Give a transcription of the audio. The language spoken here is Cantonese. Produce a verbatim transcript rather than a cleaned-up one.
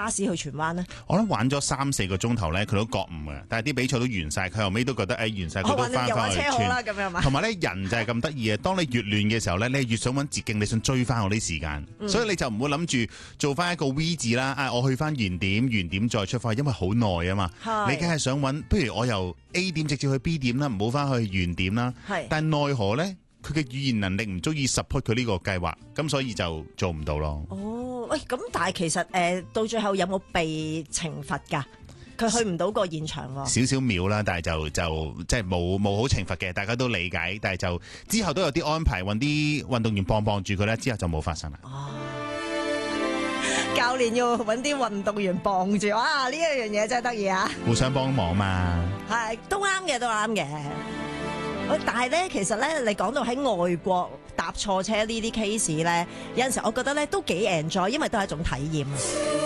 巴士去荃灣呢？ 我諗玩咗三四個鐘頭咧，佢都覺悟嘅，但係啲比賽都完晒，佢後尾都覺得誒、哎、完晒，佢都翻返去村。同埋咧，人就係咁得意嘅，當你越亂嘅時候咧，你越想揾捷徑，你想追翻我啲時間，嗯、所以你就唔好諗住做翻一個 V 字啦。啊，我去翻原點，原點再出發，因為好耐啊嘛。你梗係想揾，不如我由 A 點直接去 B 點啦，唔好翻去原點啦。但係奈何咧，佢嘅語言能力唔足以 support 佢呢個計劃，咁所以就做唔到咯。 哦，喂，咁但係其實誒、呃、到最後有冇被懲罰㗎？佢去唔到個現場喎， 少少秒啦，但係就就即係冇冇好懲罰嘅，大家都理解，但係就之後都有啲安排，揾啲運動員幫幫住佢咧，之後就冇發生啦。 哦，教練要揾啲運動員幫住，哇！呢一樣嘢真係得意啊！ 互相幫忙嘛， 係都啱嘅，都啱嘅。但係咧，其實咧，你講到喺外國搭錯車呢啲 case 咧，有陣時我覺得咧都幾 enjoy，因為都係一種體驗。